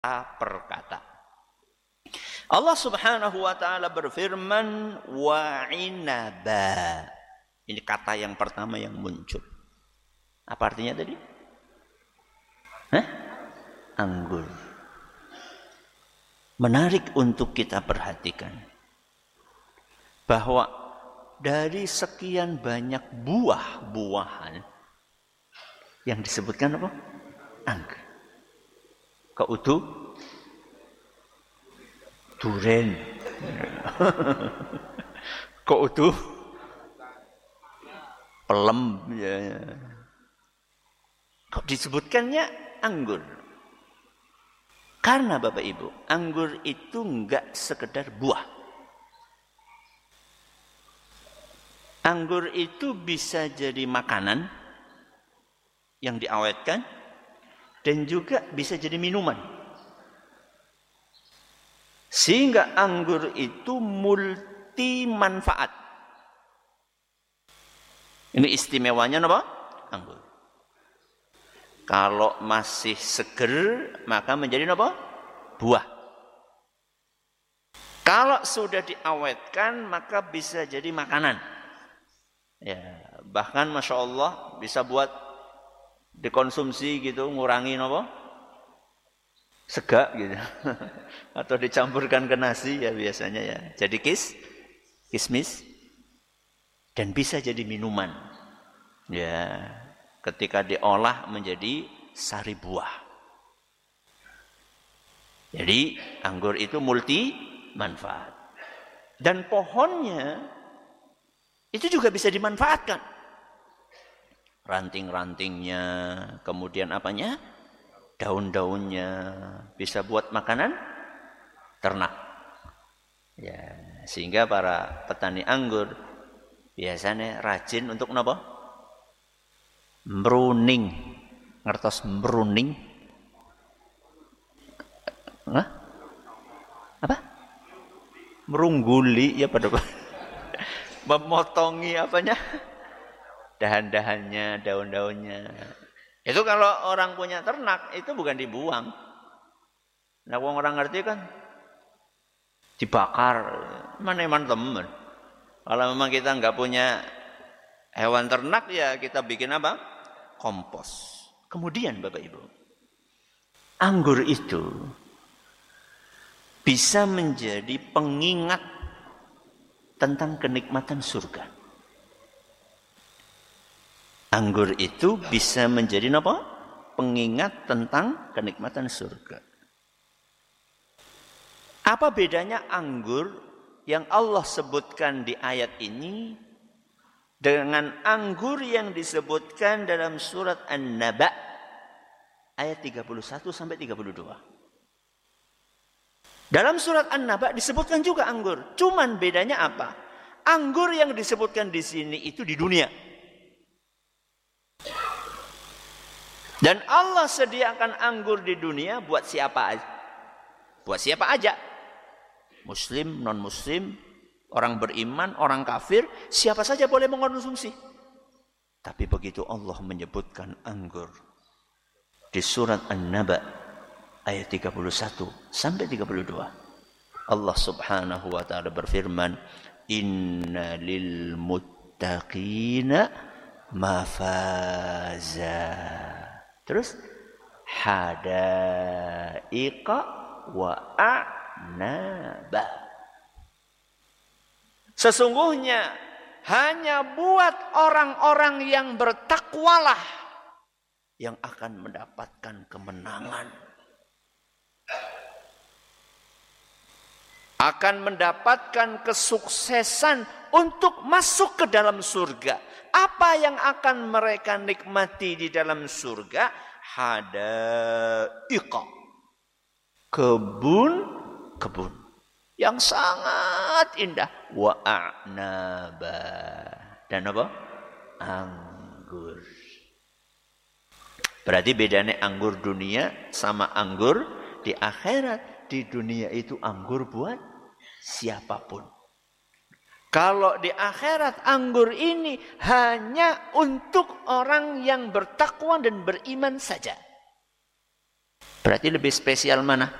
per kata. Allah Subhanahu wa taala berfirman wa inaba. Ini kata yang pertama yang muncul. Apa artinya tadi? Anggur. Menarik untuk kita perhatikan bahwa dari sekian banyak buah-buahan yang disebutkan apa? Anggur. Keutuh duren. Keutuh pelem ya. Kok disebutkannya anggur? Karena Bapak Ibu, anggur itu enggak sekedar buah. Anggur itu bisa jadi makanan yang diawetkan dan juga bisa jadi minuman. Sehingga anggur itu multi manfaat. Ini istimewanya apa? Anggur. Kalau masih seger, maka menjadi apa? Buah. Kalau sudah diawetkan, maka bisa jadi makanan. Ya, bahkan Masya Allah bisa buat dikonsumsi gitu, ngurangi apa? Sega gitu. Atau dicampurkan ke nasi ya biasanya ya. Jadi kismis. Dan bisa jadi minuman. Ya, ketika diolah menjadi sari buah. Jadi anggur itu multi manfaat. Dan pohonnya itu juga bisa dimanfaatkan. Ranting-rantingnya, kemudian apanya? Daun-daunnya bisa buat makanan ternak. Ya, sehingga para petani anggur biasanya rajin untuk apa? Meruning. Ngertos meruning? Apa? Merungguli ya pada memotongi apanya? Dahan-dahannya, daun-daunnya. Itu kalau orang punya ternak itu bukan dibuang. Nah, orang ngerti kan dibakar. Mana teman. Kalau memang kita nggak punya hewan ternak ya kita bikin apa? Kompos. Kemudian Bapak Ibu, anggur itu bisa menjadi pengingat tentang kenikmatan surga. Anggur itu bisa menjadi apa? Pengingat tentang kenikmatan surga. Apa bedanya anggur yang Allah sebutkan di ayat ini dengan anggur yang disebutkan dalam surat An-Naba ayat 31 sampai 32. Dalam surat An-Naba disebutkan juga anggur. Cuman bedanya apa? Anggur yang disebutkan di sini itu di dunia. Dan Allah sediakan anggur di dunia buat siapa aja? Buat siapa aja? Muslim, non-muslim, orang beriman, orang kafir, siapa saja boleh mengkonsumsi. Tapi begitu Allah menyebutkan anggur di surat An-Naba ayat 31 sampai 32. Allah Subhanahu wa taala berfirman, "Inna lil muttaqina mafaza." Terus hadaiqa wa a'naba. Sesungguhnya hanya buat orang-orang yang bertakwalah yang akan mendapatkan kemenangan. Akan mendapatkan kesuksesan untuk masuk ke dalam surga. Apa yang akan mereka nikmati di dalam surga? Hadaiqa. Kebun-kebun yang sangat indah. Wa a'naba. Dan apa? Anggur. Berarti bedanya anggur dunia sama anggur di akhirat. Di dunia itu anggur buat siapapun. Kalau di akhirat anggur ini hanya untuk orang yang bertakwa dan beriman saja. Berarti lebih spesial mana?